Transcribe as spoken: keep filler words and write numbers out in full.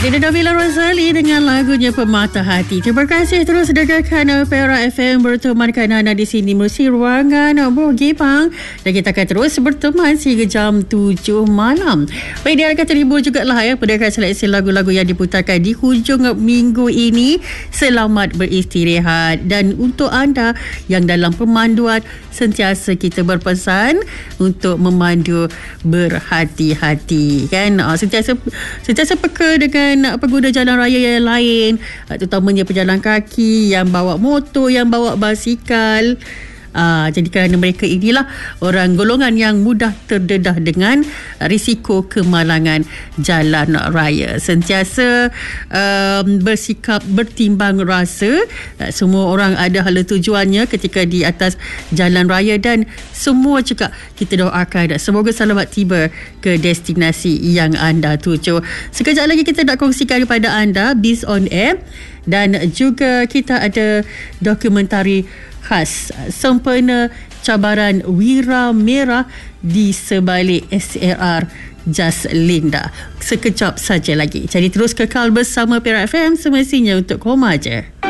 Itu Nabila Rosali dengan lagunya Pemata Hati. Terima kasih terus dengarkan Perak F M bertemankan anda di sini melalui ruangan Boh Gepang, dan kita akan terus berteman sehingga jam tujuh malam. Baik, dia akan terhibur jugalah ya pendengar seleksi lagu-lagu yang diputarkan di hujung minggu ini. Selamat beristirahat, dan untuk anda yang dalam pemanduan sentiasa kita berpesan untuk memandu berhati-hati kan. Sentiasa sentiasa peka dengan pengguna jalan raya yang lain, terutamanya pejalan kaki yang bawa motor, yang bawa basikal. Uh, jadi kerana mereka inilah orang golongan yang mudah terdedah dengan risiko kemalangan jalan raya. Sentiasa um, bersikap bertimbang rasa. Uh, semua orang ada hala tujuannya ketika di atas jalan raya, dan semua juga kita doakan semoga selamat tiba ke destinasi yang anda tuju. Sekejap lagi kita nak kongsikan kepada anda Biz on Air, dan juga kita ada dokumentari khas sempena cabaran Wira Merah di sebalik S R R Jaslinda. Sekejap saja lagi. Jadi terus kekal bersama Perak F M, semestinya untuk koma je.